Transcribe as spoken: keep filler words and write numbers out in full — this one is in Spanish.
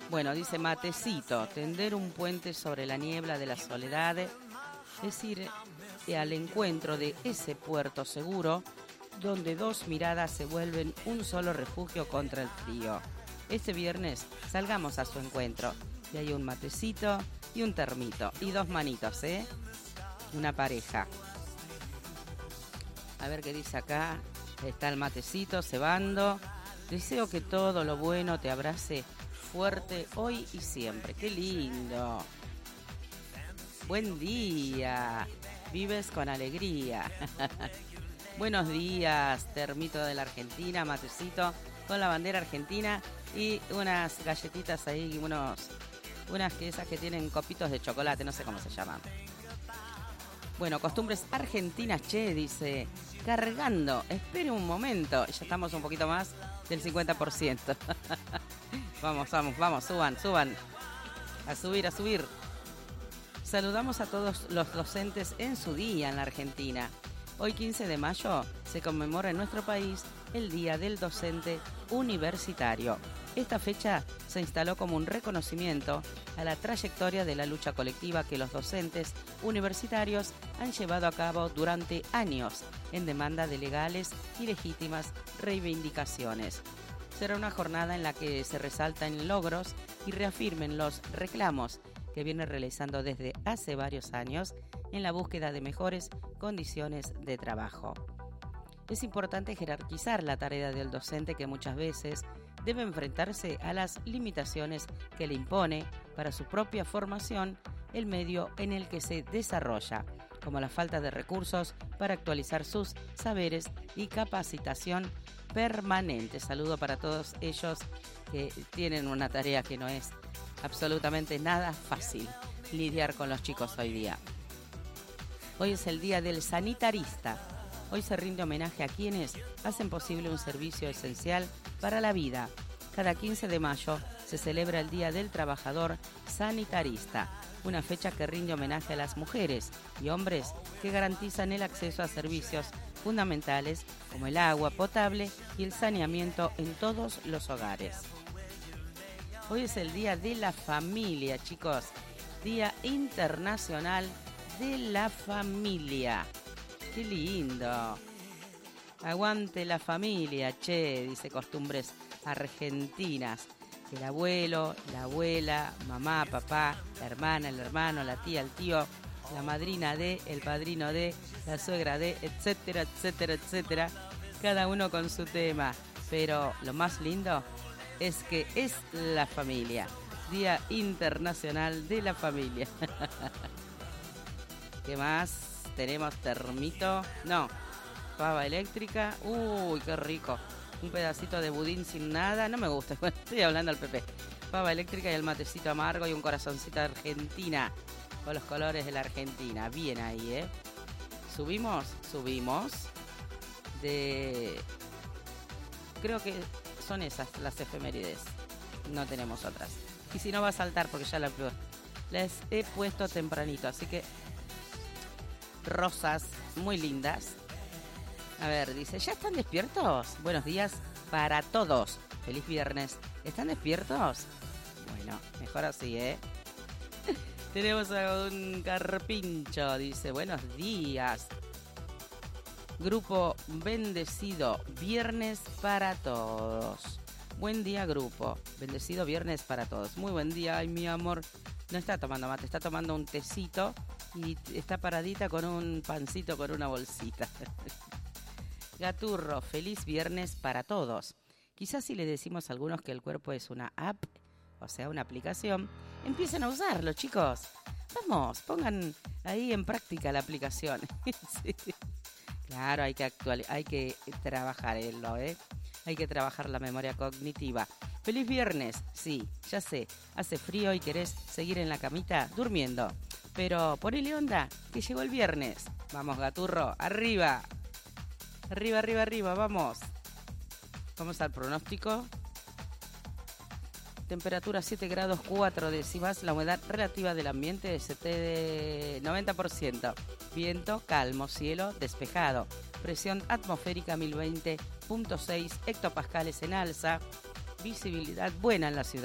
Bueno, dice matecito, tender un puente sobre la niebla de la soledad, es ir al encuentro de ese puerto seguro donde dos miradas se vuelven un solo refugio contra el frío. Este viernes salgamos a su encuentro y hay un matecito y un termito y dos manitos, ¿eh? Una pareja. A ver qué dice acá. Está el matecito cebando. Deseo que todo lo bueno te abrace fuerte hoy y siempre. ¡Qué lindo! Buen día. Vives con alegría. Buenos días, termito de la Argentina, matecito con la bandera argentina y unas galletitas ahí, unos, unas que esas que tienen copitos de chocolate, no sé cómo se llaman. Bueno, costumbres argentinas, che, dice, cargando, espere un momento, ya estamos un poquito más del cincuenta por ciento. Vamos, vamos, vamos, suban, suban, a subir, a subir. Saludamos a todos los docentes en su día en la Argentina. Hoy quince de mayo se conmemora en nuestro país el Día del Docente Universitario. Esta fecha se instaló como un reconocimiento a la trayectoria de la lucha colectiva que los docentes universitarios han llevado a cabo durante años en demanda de legales y legítimas reivindicaciones. Será una jornada en la que se resaltan logros y reafirmen los reclamos que viene realizando desde hace varios años en la búsqueda de mejores condiciones de trabajo. Es importante jerarquizar la tarea del docente que muchas veces debe enfrentarse a las limitaciones que le impone para su propia formación el medio en el que se desarrolla, como la falta de recursos para actualizar sus saberes y capacitación permanente. Saludo para todos ellos que tienen una tarea que no es absolutamente nada fácil lidiar con los chicos hoy día. Hoy es el Día del Sanitarista. Hoy se rinde homenaje a quienes hacen posible un servicio esencial para la vida. Cada quince de mayo se celebra el Día del Trabajador Sanitarista, una fecha que rinde homenaje a las mujeres y hombres que garantizan el acceso a servicios fundamentales como el agua potable y el saneamiento en todos los hogares. Hoy es el Día de la Familia, chicos. Día Internacional de la Familia. ¡Qué lindo! Aguante la familia, che, dice Costumbres Argentinas. El abuelo, la abuela, mamá, papá, la hermana, el hermano, la tía, el tío, la madrina de, el padrino de, la suegra de, etcétera, etcétera, etcétera. Cada uno con su tema. Pero lo más lindo es que es la familia. Día Internacional de la Familia. ¿Qué más? Tenemos termito. No. Pava eléctrica. Uy, qué rico. Un pedacito de budín sin nada. No me gusta. Estoy hablando al Pepe. Pava eléctrica y el matecito amargo y un corazoncito de Argentina. Con los colores de la Argentina. Bien ahí, ¿eh? Subimos. Subimos. De... Creo que son esas las efemérides. No tenemos otras. Y si no va a saltar porque ya la les he puesto tempranito. Así que rosas muy lindas. A ver, dice, ¿ya están despiertos? Buenos días para todos. Feliz viernes. ¿Están despiertos? Bueno, mejor así, ¿eh? Tenemos a un carpincho. Dice, buenos días. Grupo bendecido. Viernes para todos. Buen día, grupo. Bendecido viernes para todos. Muy buen día. Ay, mi amor. No está tomando mate, está tomando un tecito y está paradita con un pancito con una bolsita. Gaturro, feliz viernes para todos. Quizás si le decimos a algunos que el cuerpo es una app, o sea, una aplicación, empiecen a usarlo, chicos. Vamos, pongan ahí en práctica la aplicación. Sí. Claro, hay que actual, hay que trabajar en lo, ¿eh? Hay que trabajar la memoria cognitiva. Feliz viernes, sí, ya sé, hace frío y querés seguir en la camita durmiendo. Pero ponele onda, que llegó el viernes. Vamos, Gaturro, arriba. Arriba, arriba, arriba, vamos. Vamos al pronóstico. Temperatura siete grados cuatro décimas. La humedad relativa del ambiente es de noventa por ciento. Viento calmo, cielo despejado. Presión atmosférica mil veinte punto seis hectopascales en alza. Visibilidad buena en la ciudad.